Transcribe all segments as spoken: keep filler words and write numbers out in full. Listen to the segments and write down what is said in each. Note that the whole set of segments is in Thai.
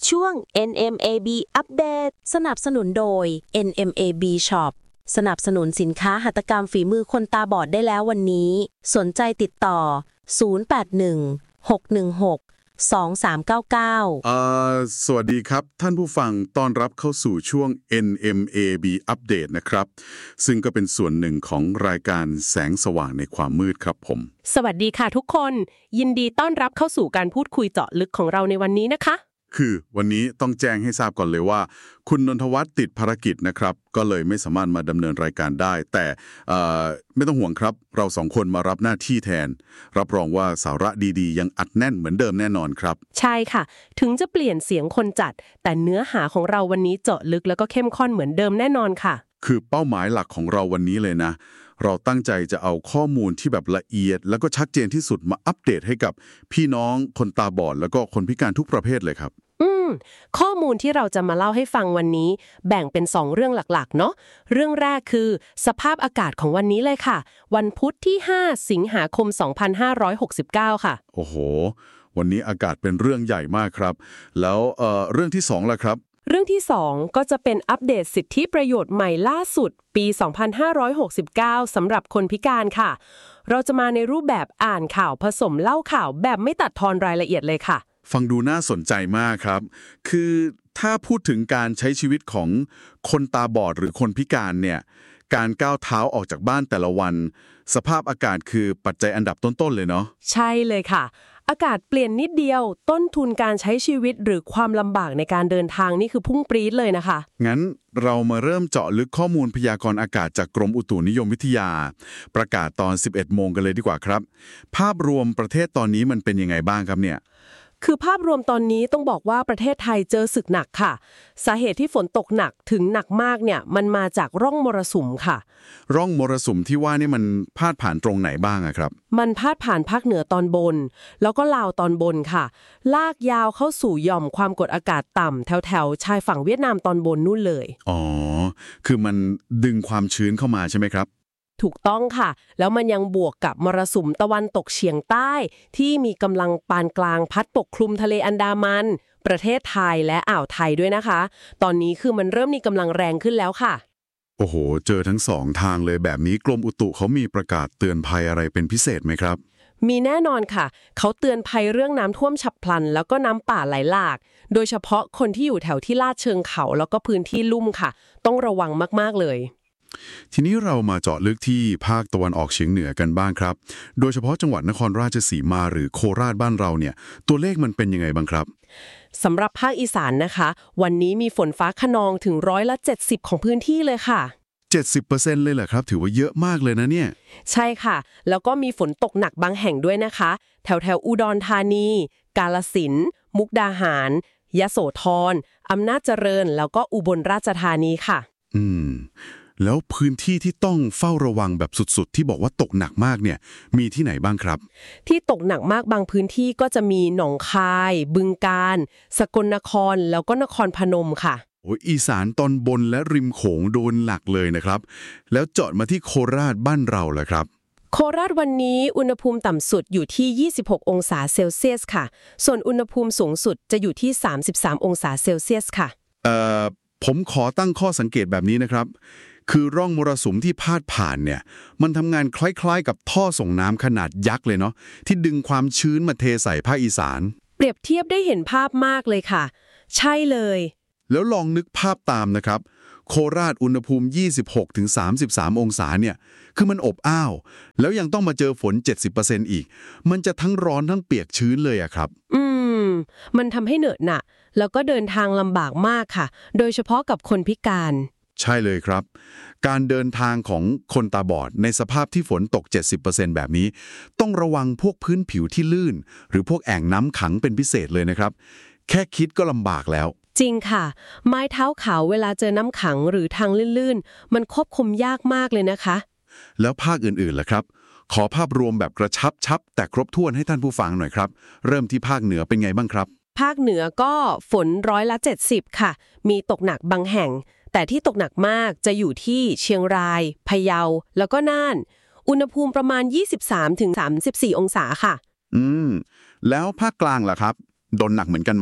ช่วง เอ็น เอ็ม เอ บี อัปเดตสนับสนุนโดย เอ็น เอ็ม เอ บี Shop สนับสนุนสินค้าหัตถกรรมฝีมือคนตาบอดได้แล้ววันนี้สนใจติดต่อศูนย์ แปด หนึ่ง หก หนึ่ง หก สอง สาม เก้า เก้าเอ่อสวัสดีครับท่านผู้ฟังต้อนรับเข้าสู่ช่วง เอ็น เอ็ม เอ บี อัปเดตนะครับซึ่งก็เป็นส่วนหนึ่งของรายการแสงสว่างในความมืดครับผมสวัสดีค่ะทุกคนยินดีต้อนรับเข้าสู่การพูดคุยเจาะลึกของเราในวันนี้นะคะคือวันนี้ต้องแจ้งให้ทราบก่อนเลยว่าคุณนนทวัฒน์ติดภารกิจนะครับก็เลยไม่สามารถมาดำเนินรายการได้แต่ไม่ต้องห่วงครับเราสองคนมารับหน้าที่แทนรับรองว่าสาระดีๆยังอัดแน่นเหมือนเดิมแน่นอนครับใช่ค่ะถึงจะเปลี่ยนเสียงคนจัดแต่เนื้อหาของเราวันนี้เจาะลึกแล้วก็เข้มข้นเหมือนเดิมแน่นอนค่ะคือเป้าหมายหลักของเราวันนี้เลยนะเราตั้งใจจะเอาข้อมูลที่แบบละเอียดแล้วก็ชัดเจนที่สุดมาอัปเดตให้กับพี่น้องคนตาบอดแล้วก็คนพิการทุกประเภทเลยครับอืมข้อมูลที่เราจะมาเล่าให้ฟังวันนี้แบ่งเป็นสองเรื่องหลักๆเนาะเรื่องแรกคือสภาพอากาศของวันนี้เลยค่ะวันพุธที่ห้าสิงหาคมสองพันห้าร้อยหกสิบเก้าค่ะโอ้โหวันนี้อากาศเป็นเรื่องใหญ่มากครับแล้วเอ่อเรื่องที่สองล่ะครับเรื่องที่สองก็จะเป็นอัปเดตสิทธิประโยชน์ใหม่ล่าสุดปีสองพันห้าร้อยหกสิบเก้าสำหรับคนพิการค่ะเราจะมาในรูปแบบอ่านข่าวผสมเล่าข่าวแบบไม่ตัดทอนรายละเอียดเลยค่ะฟังดูน่าสนใจมากครับคือถ้าพูดถึงการใช้ชีวิตของคนตาบอดหรือคนพิการเนี่ยการก้าวเท้าออกจากบ้านแต่ละวันสภาพอากาศคือปัจจัยอันดับต้นๆเลยเนาะใช่เลยค่ะอากาศเปลี่ยนนิดเดียวต้นทุนการใช้ชีวิตหรือความลำบากในการเดินทางนี่คือพุ่งปรี๊ดเลยนะคะงั้นเรามาเริ่มเจาะลึกข้อมูลพยากรณ์อากาศจากกรมอุตุนิยมวิทยาประกาศตอน สิบเอ็ดโมงกันเลยดีกว่าครับภาพรวมประเทศตอนนี้มันเป็นยังไงบ้างครับเนี่ยคือภาพรวมตอนนี้ต้องบอกว่าประเทศไทยเจอศึกหนักค่ะสาเหตุที่ฝนตกหนักถึงหนักมากเนี่ยมันมาจากร่องมรสุมค่ะร่องมรสุมที่ว่านี่มันพาดผ่านตรงไหนบ้างอะครับมันพาดผ่านภาคเหนือตอนบนแล้วก็ลาวตอนบนค่ะลากยาวเข้าสู่หย่อมความกดอากาศต่ำแถวๆชายฝั่งเวียดนามตอนบนนู่นเลยอ๋อคือมันดึงความชื้นเข้ามาใช่ไหมครับถูกต้องค่ะแล้วมันยังบวกกับมรสุมตะวันตกเฉียงใต้ที่มีกำลังปานกลางพัดปกคลุมทะเลอันดามันประเทศไทยและอ่าวไทยด้วยนะคะตอนนี้คือมันเริ่มมีกำลังแรงขึ้นแล้วค่ะโอ้โหเจอทั้งสองทางเลยแบบนี้กรมอุตุเขามีประกาศเตือนภัยอะไรเป็นพิเศษไหมครับมีแน่นอนค่ะเขาเตือนภัยเรื่องน้ำท่วมฉับพลันแล้วก็น้ำป่าไหลหลากโดยเฉพาะคนที่อยู่แถวที่ลาดเชิงเขาแล้วก็พื้นที่ลุ่มค่ะต้องระวังมากๆเลยทีนี้เรามาเจาะลึกที่ภาคตะวันออกเฉียงเหนือกันบ้างครับโดยเฉพาะจังหวัดนครราชสีมาหรือโคราชบ้านเราเนี่ยตัวเลขมันเป็นยังไงบ้างครับสำหรับภาคอีสานนะคะวันนี้มีฝนฟ้าคะนองถึงร้อยละเจ็ดสิบของพื้นที่เลยค่ะเจ็ดสิบเปอร์เซ็นต์ เลยเหรอครับถือว่าเยอะมากเลยนะเนี่ยใช่ค่ะแล้วก็มีฝนตกหนักบางแห่งด้วยนะคะแถวแถวอุดรธานีกาฬสินธุ์มุกดาหารยโสธรอำนาจเจริญแล้วก็อุบลราชธานีค่ะอืมแล้วพื้นที่ที่ต้องเฝ้าระวังแบบสุดๆที่บอกว่าตกหนักมากเนี่ยมีที่ไหนบ้างครับที่ตกหนักมากบางพื้นที่ก็จะมีหนองคายบึงกาฬสกลนครแล้วก็นครพนมค่ะโอ้ยอีสานตอนบนและริมโขงโดนหนักเลยนะครับแล้วเจาะมาที่โคราชบ้านเราล่ะครับโคราชวันนี้อุณหภูมิต่ำสุดอยู่ที่ยี่สิบหกองศาเซลเซียสค่ะส่วนอุณหภูมิสูงสุดจะอยู่ที่สามสิบสามองศาเซลเซียสค่ะเอ่อผมขอตั้งข้อสังเกตแบบนี้นะครับคือร่องมรสุมที่พาดผ่านเนี่ยมันทำงานคล้ายๆกับท่อส่งน้ำขนาดยักษ์เลยเนาะที่ดึงความชื้นมาเทใส่ภาคอีสานเปรียบเทียบได้เห็นภาพมากเลยค่ะใช่เลยแล้วลองนึกภาพตามนะครับโคราชอุณหภูมิ ยี่สิบหกถึงสามสิบสาม องศาเนี่ยคือมันอบอ้าวแล้วยังต้องมาเจอฝน เจ็ดสิบเปอร์เซ็นต์ อีกมันจะทั้งร้อนทั้งเปียกชื้นเลยอะครับอืมมันทำให้เหนอะหนะแล้วก็เดินทางลำบากมากค่ะโดยเฉพาะกับคนพิการใช่เลยครับการเดินทางของคนตาบอดในสภาพที่ฝนตก เจ็ดสิบเปอร์เซ็นต์ แบบนี้ต้องระวังพวกพื้นผิวที่ลื่นหรือพวกแอ่งน้ำขังเป็นพิเศษเลยนะครับแค่คิดก็ลำบากแล้วจริงค่ะไม้เท้าขาวเวลาเจอน้ำขังหรือทางลื่นๆมันควบคุมยากมากเลยนะคะแล้วภาคอื่นๆล่ะครับขอภาพรวมแบบกระชับชับแต่ครบถ้วนให้ท่านผู้ฟังหน่อยครับเริ่มที่ภาคเหนือเป็นไงบ้างครับภาคเหนือก็ฝนร้อยละเจ็ดสิบค่ะมีตกหนักบางแห่งแต่ที่ตกหนักมากจะอยู่ที่เชียงรายพะเยาแล้วก็น่านอุณหภูมิประมาณ ยี่สิบสามถึงสามสิบสี่ องศาค่ะอืมแล้วภาคกลางล่ะครับโดนหนักเหมือนกันไหมภ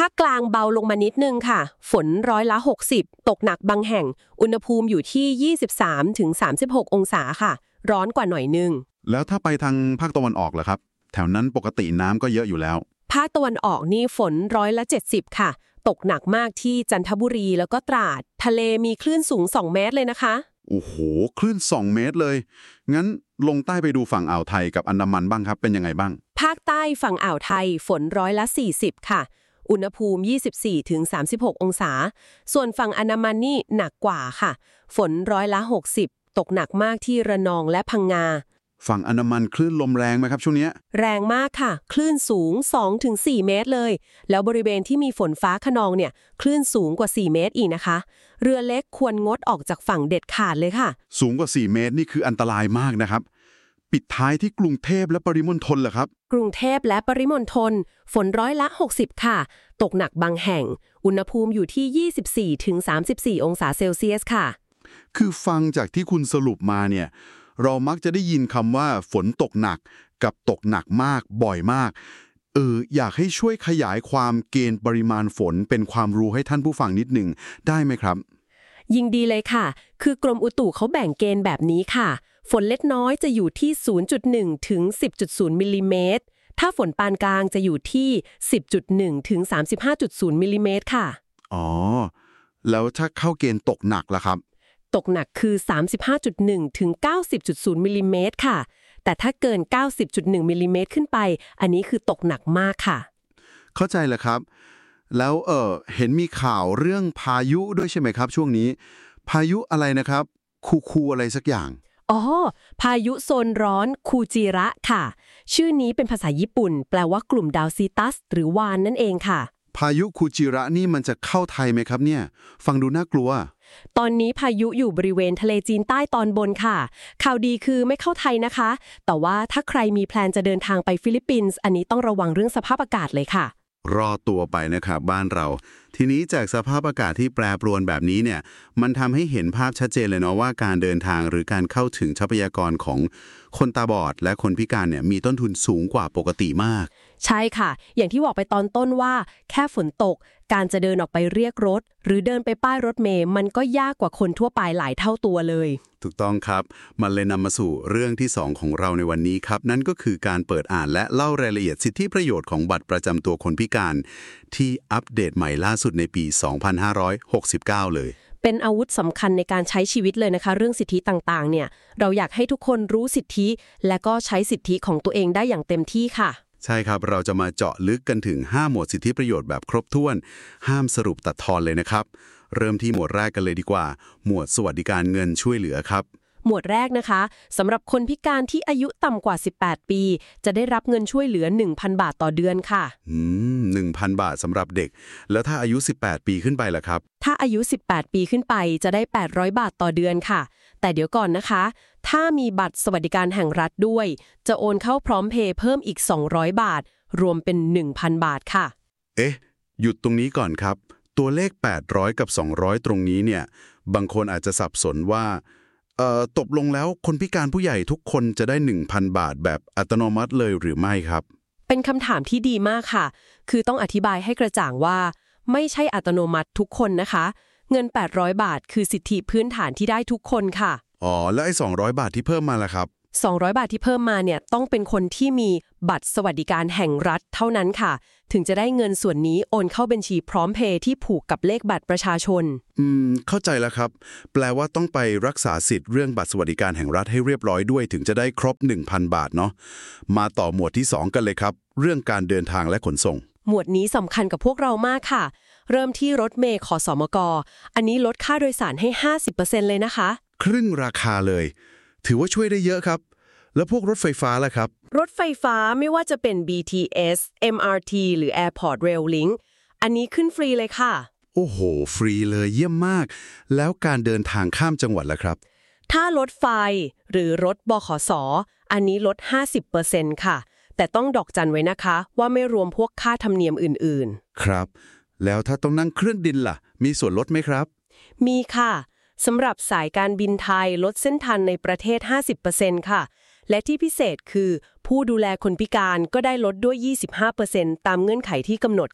ภาคกลางเบาลงมานิดนึงค่ะฝนร้อยละหกสิบตกหนักบางแห่งอุณหภูมิอยู่ที่ ยี่สิบสามถึงสามสิบหก องศาค่ะร้อนกว่าหน่อยนึงแล้วถ้าไปทางภาคตะวันออกล่ะครับแถวนั้นปกติน้ำก็เยอะอยู่แล้วภาคตะวันออกนี่ฝนร้อยละเจ็ดสิบค่ะตกหนักมากที่จันทบุรีแล้วก็ตราดทะเลมีคลื่นสูงสองเมตรเลยนะคะโอ้โหคลื่นสองเมตรเลยงั้นลงใต้ไปดูฝั่งอ่าวไทยกับอันดามันบ้างครับเป็นยังไงบ้างภาคใต้ฝั่งอ่าวไทยฝนร้อยละสี่สิบค่ะอุณหภูมิ ยี่สิบสี่ถึงสามสิบหก องศาส่วนฝั่งอันดามันนี่หนักกว่าค่ะฝนร้อยละหกสิบตกหนักมากที่ระนองและพังงาฝั่งอันดามันคลื่นลมแรงไหมครับช่วงนี้แรงมากค่ะคลื่นสูง สองถึงสี่ เมตรเลยแล้วบริเวณที่มีฝนฟ้าคะนองเนี่ยคลื่นสูงกว่าสี่เมตรอีกนะคะเรือเล็กควรงดออกจากฝั่งเด็ดขาดเลยค่ะสูงกว่าสี่เมตรนี่คืออันตรายมากนะครับปิดท้ายที่กรุงเทพและปริมณฑลเหรอครับกรุงเทพและปริมณฑลฝนร้อยละหกสิบค่ะตกหนักบางแห่งอุณหภูมิอยู่ที่ ยี่สิบสี่ถึงสามสิบสี่ องศาเซลเซียสค่ะคือฟังจากที่คุณสรุปมาเนี่ยเรามักจะได้ยินคำว่าฝนตกหนักกับตกหนักมากบ่อยมากเอออยากให้ช่วยขยายความเกณฑ์ปริมาณฝนเป็นความรู้ให้ท่านผู้ฟังนิดหนึ่งได้ไหมครับยิ่งดีเลยค่ะคือกรมอุตุเขาแบ่งเกณฑ์แบบนี้ค่ะฝนเล็กน้อยจะอยู่ที่ ศูนย์จุดหนึ่ง ถึง สิบจุดศูนย์ มิลลิเมตรถ้าฝนปานกลางจะอยู่ที่ สิบจุดหนึ่ง ถึง สามสิบห้าจุดศูนย์ มิลลิเมตรค่ะอ๋อแล้วถ้าเข้าเกณฑ์ตกหนักล่ะครับตกหนักคือ สามสิบห้าจุดหนึ่ง ถึง เก้าสิบจุดศูนย์ มิลลิเมตรค่ะแต่ถ้าเกิน เก้าสิบจุดหนึ่ง มิลลิเมตรขึ้นไปอันนี้คือตกหนักมากค่ะเข้าใจแล้วครับแล้วเออเห็นมีข่าวเรื่องพายุด้วยใช่ไหมครับช่วงนี้พายุอะไรนะครับคูคูอะไรสักอย่างอ๋อพายุโซนร้อนคูจิระค่ะชื่อนี้เป็นภาษาญี่ปุ่นแปลว่ากลุ่มดาวซีตัสหรือวานนั่นเองค่ะพายุคูจิระนี่มันจะเข้าไทยไหมครับเนี่ยฟังดูน่ากลัวตอนนี้พายุอยู่บริเวณทะเลจีนใต้ตอนบนค่ะข่าวดีคือไม่เข้าไทยนะคะแต่ว่าถ้าใครมีแพลนจะเดินทางไปฟิลิปปินส์อันนี้ต้องระวังเรื่องสภาพอากาศเลยค่ะรอตัวไปนะครับบ้านเราทีนี้จากสภาพอากาศที่แปรปรวนแบบนี้เนี่ยมันทำให้เห็นภาพชัดเจนเลยเนาะว่าการเดินทางหรือการเข้าถึงทรัพยากรของคนตาบอดและคนพิการเนี่ยมีต้นทุนสูงกว่าปกติมากใช่ค่ะอย่างที่บอกไปตอนต้นว่าแค่ฝนตกการจะเดินออกไปเรียกรถหรือเดินไปป้ายรถเมล์มันก็ยากกว่าคนทั่วไปหลายเท่าตัวเลยถูกต้องครับมันเลยนำมาสู่เรื่องที่สองของเราในวันนี้ครับนั่นก็คือการเปิดอ่านและเล่ารายละเอียดสิทธิประโยชน์ของบัตรประจำตัวคนพิการที่อัปเดตใหม่ล่าสุดในปี สองพันห้าร้อยหกสิบเก้า เลยเป็นอาวุธสำคัญในการใช้ชีวิตเลยนะคะเรื่องสิทธิต่างๆเนี่ยเราอยากให้ทุกคนรู้สิทธิและก็ใช้สิทธิของตัวเองได้อย่างเต็มที่ค่ะใช่ครับเราจะมาเจาะลึกกันถึงห้าหมวดสิทธิประโยชน์แบบครบถ้วนห้ามสรุปตัดทอนเลยนะครับเริ่มที่หมวดแรกกันเลยดีกว่าหมวดสวัสดิการเงินช่วยเหลือครับหมวดแรกนะคะสำหรับคนพิการที่อายุต่ำกว่าสิบแปดปีจะได้รับเงินช่วยเหลือ หนึ่งพัน บาทต่อเดือนค่ะอืม หนึ่งพัน บาทสำหรับเด็กแล้วถ้าอายุสิบแปดปีขึ้นไปล่ะครับถ้าอายุสิบแปดปีขึ้นไปจะได้แปดร้อยบาทต่อเดือนค่ะแต่เดี๋ยวก่อนนะคะถ้ามีบัตรสวัสดิการแห่งรัฐด้วยจะโอนเข้าพร้อมเพย์เพิ่มอีกสองร้อยบาทรวมเป็น หนึ่งพัน บาทค่ะเอ๊ะหยุดตรงนี้ก่อนครับตัวเลขแปดร้อยกับสองร้อยตรงนี้เนี่ยบางคนอาจจะสับสนว่าเอ่อตกลงแล้วคนพิการผู้ใหญ่ทุกคนจะได้ หนึ่งพัน บาทแบบอัตโนมัติเลยหรือไม่ครับเป็นคำถามที่ดีมากค่ะคือต้องอธิบายให้กระจ่างว่าไม่ใช่อัตโนมัติทุกคนนะคะเงินแปดร้อยบาทคือสิทธิพื้นฐานที่ได้ทุกคนค่ะอ๋อแล้วไอ้สองร้อยบาทที่เพิ่มมาล่ะครับสองร้อยบาทที่เพิ่มมาเนี่ยต้องเป็นคนที่มีบัตรสวัสดิการแห่งรัฐเท่านั้นค่ะถึงจะได้เงินส่วนนี้โอนเข้าบัญชีพร้อมเพย์ที่ผูกกับเลขบัตรประชาชนอืมเข้าใจแล้วครับแปลว่าต้องไปรักษาสิทธิ์เรื่องบัตรสวัสดิการแห่งรัฐให้เรียบร้อยด้วยถึงจะได้ครบ หนึ่งพัน บาทเนาะมาต่อหมวดที่สองกันเลยครับเรื่องการเดินทางและขนส่งหมวดนี้สำคัญกับพวกเรามากค่ะเริ่มที่รถเมล์ขสมกอันนี้ลดค่าโดยสารให้ ห้าสิบเปอร์เซ็นต์ เลยนะคะครึ่งราคาเลยถือว่าช่วยได้เยอะครับแล้วพวกรถไฟฟ้าล่ะครับรถไฟฟ้าไม่ว่าจะเป็น บี ที เอส เอ็ม อาร์ ที หรือ Airport Rail Link อันนี้ขึ้นฟรีเลยค่ะโอ้โหฟรีเลยเยี่ยมมากแล้วการเดินทางข้ามจังหวัดล่ะครับถ้ารถไฟหรือรถบขส.อันนี้ลด ห้าสิบเปอร์เซ็นต์ ค่ะแต่ต้องดอกจันไว้นะคะว่าไม่รวมพวกค่าธรรมเนียมอื่นๆครับแล้วถ้าต้องนั่งเครื่องบินล่ะมีส่วนลดไหมครับมีค่ะสำหรับสายการบินไทยลดเส้นทางในประเทศ ห้าสิบเปอร์เซ็นต์ ค่ะและที่พิเศษคือผู้ดูแลคนพิการก็ได้ลดด้วย ยี่สิบห้าเปอร์เซ็นต์ ตามเงื่อนไขที่กำหนดค่ะ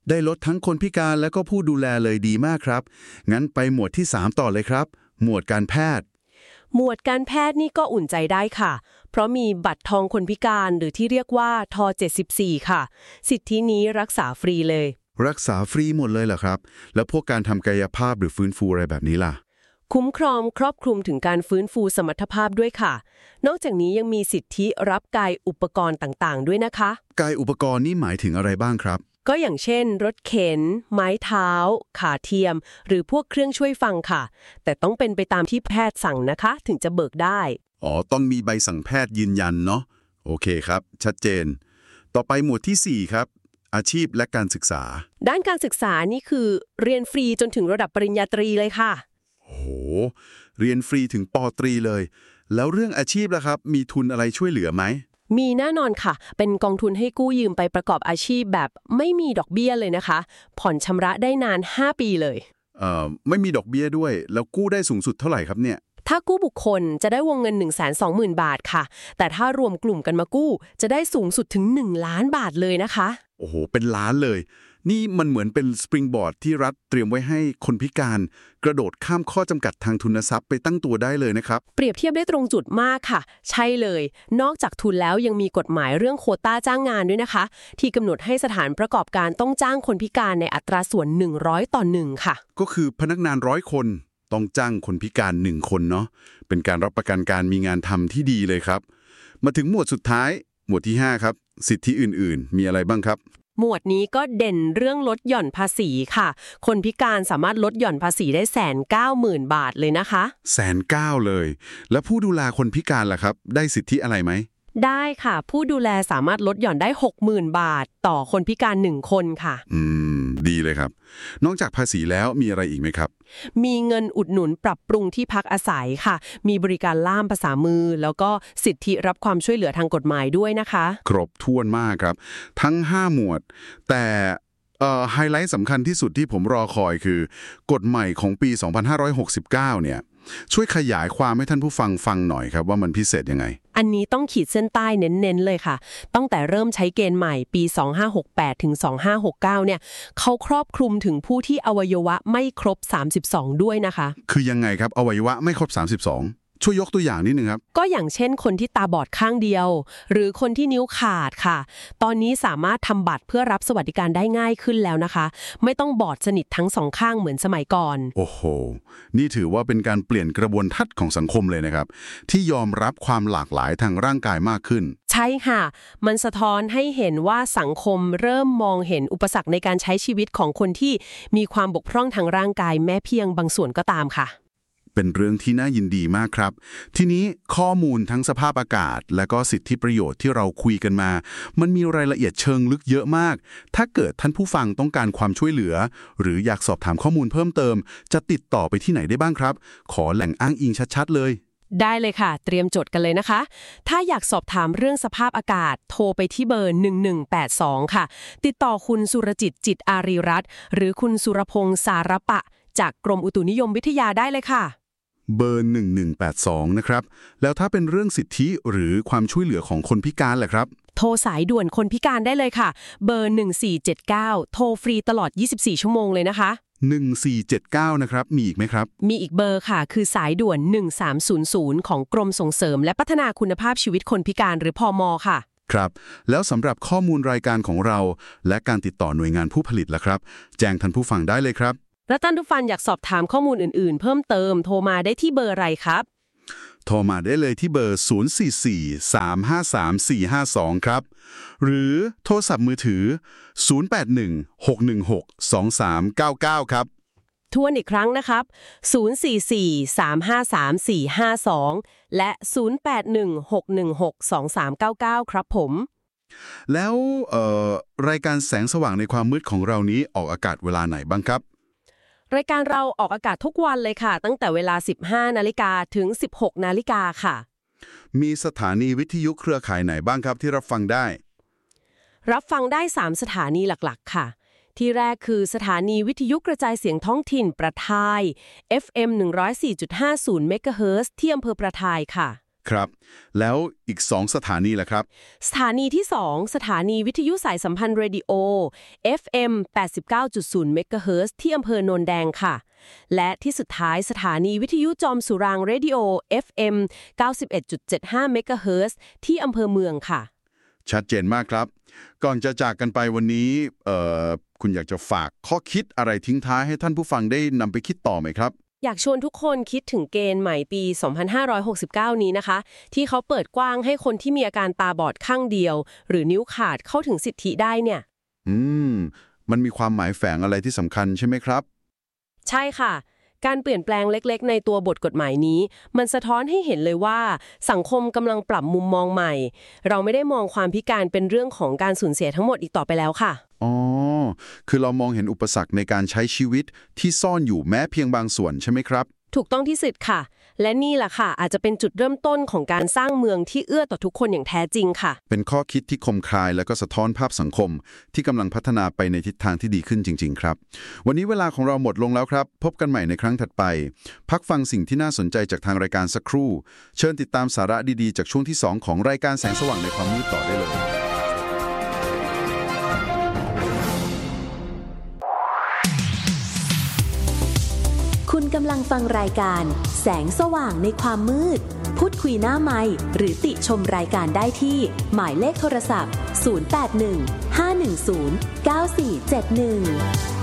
ได้ลดทั้งคนพิการและก็ผู้ดูแลเลยดีมากครับงั้นไปหมวดที่สามต่อเลยครับหมวดการแพทย์หมวดการแพทย์นี่ก็อุ่นใจได้ค่ะเพราะมีบัตรทองคนพิการหรือที่เรียกว่าทเจ็ดสิบสี่ค่ะสิทธินี้รักษาฟรีเลยรักษาฟรีหมดเลยเหรอครับแล้วพวกการทำกายภาพหรือฟื้นฟูอะไรแบบนี้ล่ะคุ้มครองครอบคลุมถึงการฟื้นฟูสมรรถภาพด้วยค่ะนอกจากนี้ยังมีสิทธิรับกายอุปกรณ์ต่างๆด้วยนะคะกายอุปกรณ์นี่หมายถึงอะไรบ้างครับก็อย่างเช่นรถเข็นไม้เท้าขาเทียมหรือพวกเครื่องช่วยฟังค่ะแต่ต้องเป็นไปตามที่แพทย์สั่งนะคะถึงจะเบิกได้อ๋อต้องมีใบสั่งแพทย์ยืนยันเนาะโอเคครับชัดเจนต่อไปหมวดที่สี่ครับอาชีพและการศึกษาด้านการศึกษานี่คือเรียนฟรีจนถึงระดับปริญญาตรีเลยค่ะโหเรียนฟรีถึงป.ตรีเลยแล้วเรื่องอาชีพล่ะครับมีทุนอะไรช่วยเหลือไหมมีแน่นอนค่ะเป็นกองทุนให้กู้ยืมไปประกอบอาชีพแบบไม่มีดอกเบี้ยเลยนะคะผ่อนชำระได้นานห้าปีเลยเอ่อไม่มีดอกเบี้ยด้วยแล้วกู้ได้สูงสุดเท่าไหร่ครับเนี่ยถ้ากู้บุคคลจะได้วงเงิน หนึ่งแสนสองหมื่น บาทค่ะแต่ถ้ารวมกลุ่มกันมากู้จะได้สูงสุดถึงหนึ่งล้านบาทเลยนะคะโอ้โหเป็นล้านเลยนี่มันเหมือนเป็นสปริงบอร์ดที่รัฐเตรียมไว้ให้คนพิการกระโดดข้ามข้อจำกัดทางทุนทรัพย์ไปตั้งตัวได้เลยนะครับเปรียบเทียบได้ตรงจุดมากค่ะใช่เลยนอกจากทุนแล้วยังมีกฎหมายเรื่องโควต้าจ้างงานด้วยนะคะที่กำหนดให้สถานประกอบการต้องจ้างคนพิการในอัตราส่วนหนึ่งร้อยต่อหนึ่งค่ะก็คือพนักงานร้อยคนต้องจ้างคนพิการหนึ่งคนเนาะเป็นการรับประกันการมีงานทำที่ดีเลยครับมาถึงหมวดสุดท้ายหมวดที่ห้าครับสิทธิอื่นๆมีอะไรบ้างครับหมวดนี้ก็เด่นเรื่องลดหย่อนภาษีค่ะคนพิการสามารถลดหย่อนภาษีได้แสนเก้าหมื่นบาทเลยนะคะแสนเก้าเลยแล้วผู้ดูแลคนพิการล่ะครับได้สิทธิอะไรไหมได้ค่ะผู้ดูแลสามารถลดหย่อนได้ หกหมื่น บาทต่อคนพิการหนึ่งคนค่ะอืมดีเลยครับนอกจากภาษีแล้วมีอะไรอีกไหมครับมีเงินอุดหนุนปรับปรุงที่พักอาศัยค่ะมีบริการล่ามภาษามือแล้วก็สิทธิรับความช่วยเหลือทางกฎหมายด้วยนะคะครบถ้วนมากครับทั้งห้าหมวดแต่เอ่อไฮไลท์สำคัญที่สุดที่ผมรอคอยคือกฎใหม่ของปีสองพันห้าร้อยหกสิบเก้าเนี่ยช่วยขยายความให้ท่านผู้ฟังฟังหน่อยครับว่ามันพิเศษยังไงอันนี้ต้องขีดเส้นใต้เน้นๆเลยค่ะตั้งแต่เริ่มใช้เกณฑ์ใหม่ปีสองพันห้าร้อยหกสิบแปดถึงสองพันห้าร้อยหกสิบเก้าเนี่ยเขาครอบคลุมถึงผู้ที่อวัยวะไม่ครบสามสิบสองด้วยนะคะคือยังไงครับอวัยวะไม่ครบสามสิบสองช่วยยกตัวอย่างนิดนึงครับก็อย่างเช่นคนที่ตาบอดข้างเดียวหรือคนที่นิ้วขาดค่ะตอนนี้สามารถทำบัตรเพื่อรับสวัสดิการได้ง่ายขึ้นแล้วนะคะไม่ต้องบอดสนิททั้งสองข้างเหมือนสมัยก่อนโอ้โหนี่ถือว่าเป็นการเปลี่ยนกระบวนทัศน์ของสังคมเลยนะครับที่ยอมรับความหลากหลายทางร่างกายมากขึ้นใช่ค่ะมันสะท้อนให้เห็นว่าสังคมเริ่มมองเห็นอุปสรรคในการใช้ชีวิตของคนที่มีความบกพร่องทางร่างกายแม้เพียงบางส่วนก็ตามค่ะเป็นเรื่องที่น่ายินดีมากครับทีนี้ข้อมูลทั้งสภาพอากาศและก็สิทธิประโยชน์ที่เราคุยกันมามันมีรายละเอียดเชิงลึกเยอะมากถ้าเกิดท่านผู้ฟังต้องการความช่วยเหลือหรืออยากสอบถามข้อมูลเพิ่มเติมจะติดต่อไปที่ไหนได้บ้างครับขอแหล่งอ้างอิงชัดๆเลยได้เลยค่ะเตรียมจดกันเลยนะคะถ้าอยากสอบถามเรื่องสภาพอากาศโทรไปที่เบอร์หนึ่งหนึ่งแปดสองค่ะติดต่อคุณสุรจิตจิตอารีรัตน์หรือคุณสุรพงษ์สารปะจากกรมอุตุนิยมวิทยาได้เลยค่ะเบอร์หนึ่งหนึ่งแปดสองนะครับแล้วถ้าเป็นเรื่องสิทธิหรือความช่วยเหลือของคนพิการล่ะครับโทรสายด่วนคนพิการได้เลยค่ะเบอร์หนึ่งสี่เจ็ดเก้าโทรฟรีตลอดยี่สิบสี่ชั่วโมงเลยนะคะหนึ่งสี่เจ็ดเก้านะครับมีอีกไหมครับมีอีกเบอร์ค่ะคือสายด่วนหนึ่งสามศูนย์ศูนย์ของกรมส่งเสริมและพัฒนาคุณภาพชีวิตคนพิการหรือพม.ค่ะครับแล้วสำหรับข้อมูลรายการของเราและการติดต่อหน่วยงานผู้ผลิตล่ะครับแจ้งท่านผู้ฟังได้เลยครับและท่านผู้ฟังอยากสอบถามข้อมูลอื่นๆเพิ่มเติมโทรมาได้ที่เบอร์อะไรครับโทรมาได้เลยที่เบอร์ศูนย์ สี่ สี่ สาม ห้า สาม สี่ ห้า สองครับหรือโทรศัพท์มือถือศูนย์ แปด หนึ่ง หก หนึ่ง หก สอง สาม เก้า เก้าครับทวนอีกครั้งนะครับศูนย์ สี่ สี่ สาม ห้า สาม สี่ ห้า สองและศูนย์ แปด หนึ่ง หก หนึ่ง หก สอง สาม เก้า เก้าครับผมแล้วเอ่อรายการแสงสว่างในความมืดของเรานี้ออกอากาศเวลาไหนบ้างครับรายการเราออกอากาศทุกวันเลยค่ะตั้งแต่เวลา สิบห้า นาฬิกาถึง สิบหก นาฬิกาค่ะมีสถานีวิทยุเครือข่ายไหนบ้างครับที่รับฟังได้รับฟังได้สามสถานีหลักๆค่ะที่แรกคือสถานีวิทยุกระจายเสียงท้องถิ่นประทาย เอฟ เอ็ม หนึ่งร้อยสี่จุดห้าศูนย์ เมกะเฮิรตซ์ที่อำเภอประทายค่ะครับแล้วอีกสองสถานีล่ะครับสถานีที่สองสถานีวิทยุสายสัมพันธ์เรดิโอ เอฟ เอ็ม แปดสิบเก้าจุดศูนย์ เมกะเฮิรตซ์ที่อำเภอโนนแดงค่ะและที่สุดท้ายสถานีวิทยุจอมสุรางค์เรดิโอ เอฟ เอ็ม เก้าสิบเอ็ดจุดเจ็ดห้า เมกะเฮิรตซ์ที่อำเภอเมืองค่ะชัดเจนมากครับก่อนจะจากกันไปวันนี้เอ่อคุณอยากจะฝากข้อคิดอะไรทิ้งท้ายให้ท่านผู้ฟังได้นำไปคิดต่อไหมครับอยากชวนทุกคนคิดถึงเกณฑ์ใหม่ปี สองพันห้าร้อยหกสิบเก้า นี้นะคะที่เขาเปิดกว้างให้คนที่มีอาการตาบอดข้างเดียวหรือนิ้วขาดเข้าถึงสิทธิได้เนี่ยอืมมันมีความหมายแฝงอะไรที่สำคัญใช่ไหมครับใช่ค่ะการเปลี่ยนแปลงเล็กๆในตัวบทกฎหมายนี้มันสะท้อนให้เห็นเลยว่าสังคมกำลังปรับมุมมองใหม่เราไม่ได้มองความพิการเป็นเรื่องของการสูญเสียทั้งหมดอีกต่อไปแล้วค่ะอ๋อคือเรามองเห็นอุปสรรคในการใช้ชีวิตที่ซ่อนอยู่แม้เพียงบางส่วนใช่ไหมครับถูกต้องที่สุดค่ะและนี่แหละค่ะอาจจะเป็นจุดเริ่มต้นของการสร้างเมืองที่เอื้อต่อทุกคนอย่างแท้จริงค่ะเป็นข้อคิดที่คมคายและก็สะท้อนภาพสังคมที่กำลังพัฒนาไปในทิศทางที่ดีขึ้นจริงๆครับวันนี้เวลาของเราหมดลงแล้วครับพบกันใหม่ในครั้งถัดไปพักฟังสิ่งที่น่าสนใจจากทางรายการสักครู่เชิญติดตามสาระดีๆจากช่วงที่สองของรายการแสงสว่างในความมืดต่อได้เลยคุณกำลังฟังรายการแสงสว่างในความมืดพูดคุยหน้าไมค์หรือติชมรายการได้ที่หมายเลขโทรศัพท์ศูนย์ แปด หนึ่ง ห้า หนึ่ง ศูนย์ เก้า สี่ เจ็ด หนึ่ง